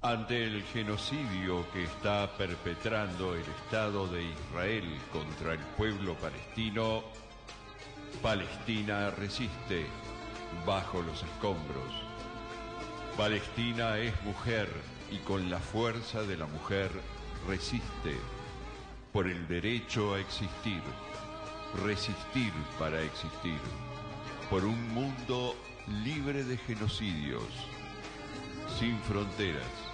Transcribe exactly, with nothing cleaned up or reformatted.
Ante el genocidio que está perpetrando el Estado de Israel contra el pueblo palestino, Palestina resiste bajo los escombros. Palestina es mujer y con la fuerza de la mujer resiste por el derecho a existir, resistir para existir, por un mundo libre de genocidios, sin fronteras.